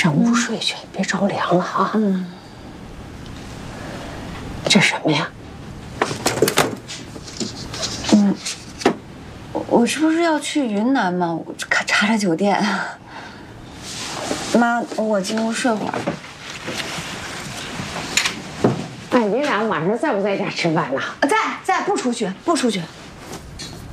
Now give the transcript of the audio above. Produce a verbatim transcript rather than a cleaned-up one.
上屋睡去，别着凉了啊。嗯。这什么呀？ 嗯，我这不是要去云南吗？我查查查酒店。妈，我进屋睡会儿。 哎，你俩晚上在不在家吃饭呢？ 在在，不出去，不出去。